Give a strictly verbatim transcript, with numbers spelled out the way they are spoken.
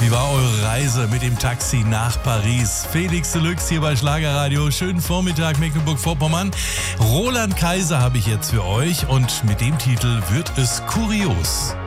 Wie war eure Reise mit dem Taxi nach Paris? Felix Deluxe hier bei Schlagerradio. Schönen Vormittag, Mecklenburg-Vorpommern. Roland Kaiser habe ich jetzt für euch und mit dem Titel wird es kurios.